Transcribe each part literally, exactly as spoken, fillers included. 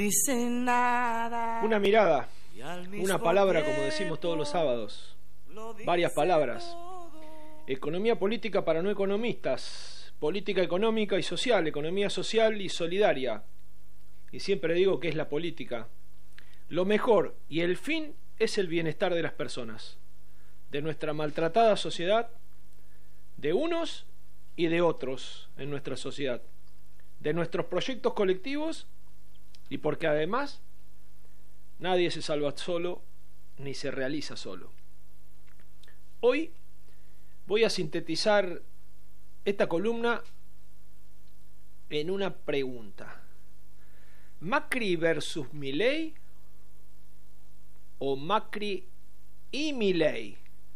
Una mirada, una palabra, como decimos todos los sábados, varias palabras. Economía política para no economistas, política económica y social, economía social y solidaria. Y siempre digo que es la política. Lo mejor y el fin es el bienestar de las personas, de nuestra maltratada sociedad, de unos y de otros en nuestra sociedad, de nuestros proyectos colectivos, y porque además nadie se salva solo ni se realiza solo. Hoy voy a sintetizar esta columna en una pregunta: ¿Macri versus Milei o Macri y Milei?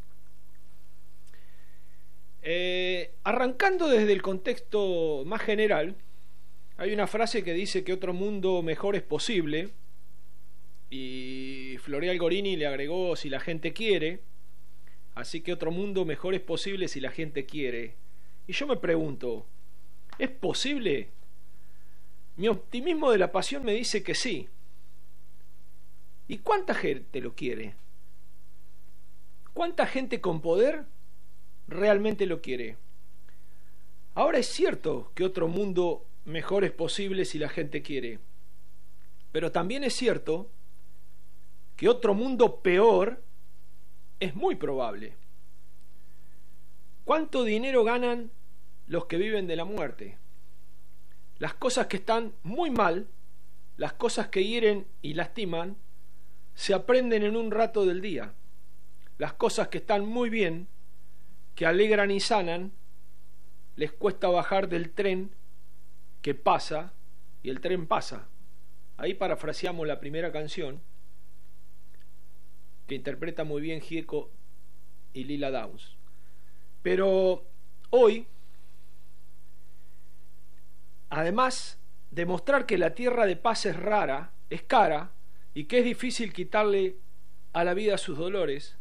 Eh, arrancando desde el contexto más general, hay una frase que dice que otro mundo mejor es posible, y Floreal Gorini le agregó si la gente quiere, así que otro mundo mejor es posible si la gente quiere. Y yo me pregunto, ¿es posible? Mi optimismo de la pasión me dice que sí. ¿Y cuánta gente lo quiere? ¿Cuánta gente con poder realmente lo quiere? Ahora es cierto que otro mundo mejor es posible si la gente quiere, pero también es cierto que otro mundo peor es muy probable. ¿Cuánto dinero ganan los que viven de la muerte? Las cosas que están muy mal, las cosas que hieren y lastiman, se aprenden en un rato del día. Las cosas que están muy bien, que alegran y sanan, les cuesta bajar del tren que pasa, y el tren pasa. Ahí parafraseamos la primera canción que interpreta muy bien Gieco y Lila Downs. Pero hoy, además de mostrar que la tierra de paz es rara, es cara, y que es difícil quitarle a la vida sus dolores,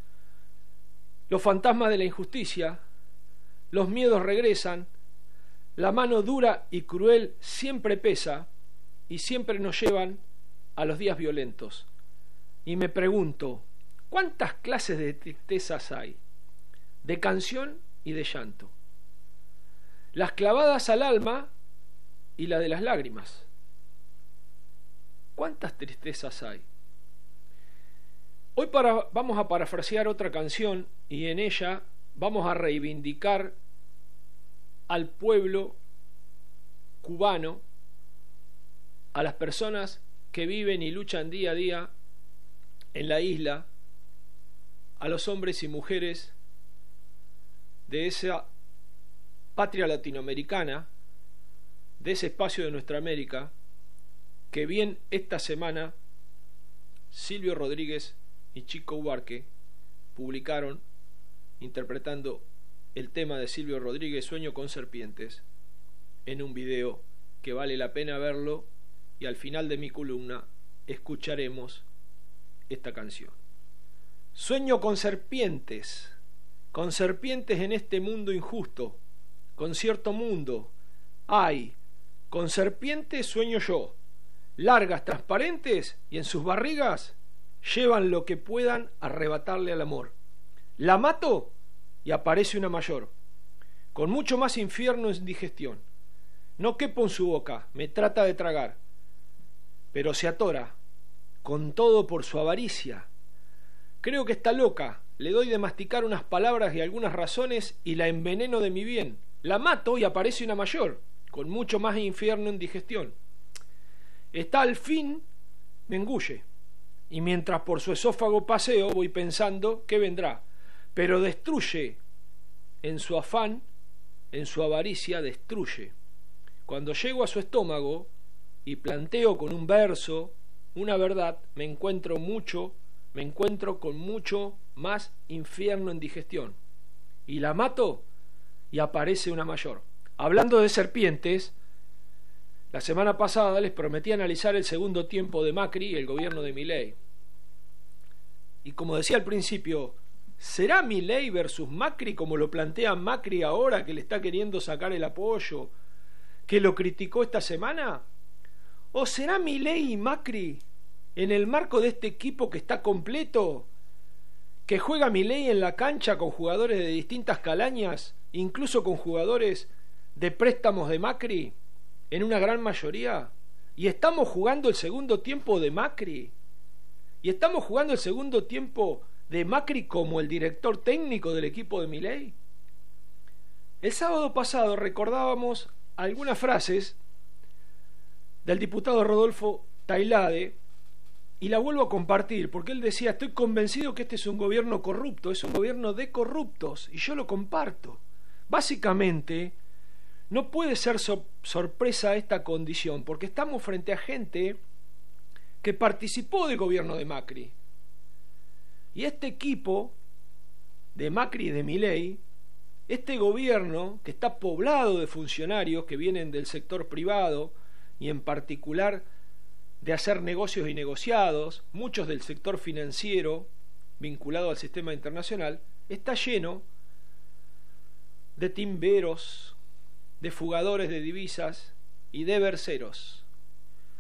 los fantasmas de la injusticia, los miedos regresan, la mano dura y cruel siempre pesa y siempre nos llevan a los días violentos. Y me pregunto, ¿cuántas clases de tristezas hay? De canción y de llanto. Las clavadas al alma y la de las lágrimas. ¿Cuántas tristezas hay? Hoy para, vamos a parafrasear otra canción y en ella vamos a reivindicar al pueblo cubano, a las personas que viven y luchan día a día en la isla, a los hombres y mujeres de esa patria latinoamericana, de ese espacio de nuestra América, que bien esta semana Silvio Rodríguez y Chico Buarque publicaron interpretando el tema de Silvio Rodríguez, Sueño con serpientes, en un video que vale la pena verlo, y al final de mi columna escucharemos esta canción. Sueño con serpientes, con serpientes en este mundo injusto, con cierto mundo, ay, con serpientes sueño yo, largas, transparentes, y en sus barrigas llevan lo que puedan arrebatarle al amor. La mato y aparece una mayor, con mucho más infierno en digestión. No quepo en su boca, me trata de tragar, pero se atora, con todo por su avaricia. Creo que está loca, le doy de masticar unas palabras y algunas razones y la enveneno de mi bien. La mato y aparece una mayor, con mucho más infierno en digestión. Está al fin, me engulle, y mientras por su esófago paseo voy pensando qué vendrá, pero destruye, en su afán, en su avaricia destruye. Cuando llego a su estómago y planteo con un verso una verdad, me encuentro mucho, me encuentro con mucho más infierno en digestión. Y la mato y aparece una mayor. Hablando de serpientes, la semana pasada les prometí analizar el segundo tiempo de Macri y el gobierno de Milei. Y como decía al principio, ¿será Milei versus Macri como lo plantea Macri ahora, que le está queriendo sacar el apoyo, que lo criticó esta semana? ¿O será Milei y Macri en el marco de este equipo que está completo, que juega Milei en la cancha con jugadores de distintas calañas, incluso con jugadores de préstamos de Macri, en una gran mayoría? Y estamos jugando el segundo tiempo de Macri. Y estamos jugando el segundo tiempo de Macri como el director técnico del equipo de Milei. El sábado pasado recordábamos algunas frases del diputado Rodolfo Tailade, y la vuelvo a compartir, porque él decía: estoy convencido que este es un gobierno corrupto, es un gobierno de corruptos, y yo lo comparto. Básicamente, no puede ser so- sorpresa esta condición, porque estamos frente a gente que participó del gobierno de Macri. Y este equipo de Macri y de Milei, este gobierno que está poblado de funcionarios que vienen del sector privado y en particular de hacer negocios y negociados, muchos del sector financiero vinculado al sistema internacional, está lleno de timberos, de fugadores de divisas y de berceros.